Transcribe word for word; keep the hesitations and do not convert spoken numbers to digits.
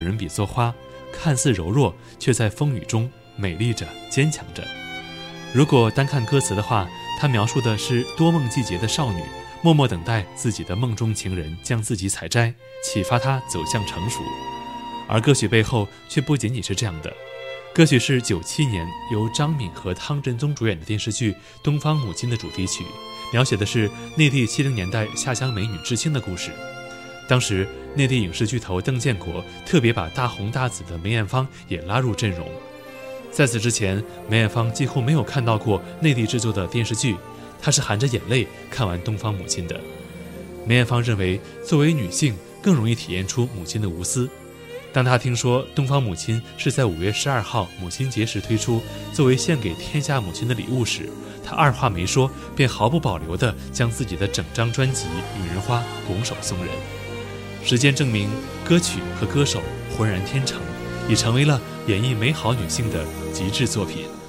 人比作花，看似柔弱，却在风雨中美丽着，坚强着。如果单看歌词的话，它描述的是多梦季节的少女，默默等待自己的梦中情人将自己采摘，启发她走向成熟。而歌曲背后却不仅仅是这样的。歌曲是九七年由张敏和汤镇宗主演的电视剧《东方母亲》的主题曲，描写的是内地七零年代下乡美女知青的故事。当时内地影视巨头邓建国特别把大红大紫的梅艳芳也拉入阵容。在此之前，梅艳芳几乎没有看到过内地制作的电视剧，她是含着眼泪看完《东方母亲》的。梅艳芳认为，作为女性更容易体验出母亲的无私。当她听说《东方母亲》是在五月十二号母亲节时推出，作为献给天下母亲的礼物时，她二话没说，便毫不保留地将自己的整张专辑《女人花》拱手送人。时间证明，歌曲和歌手浑然天成，已成为了演绎美好女性的极致作品。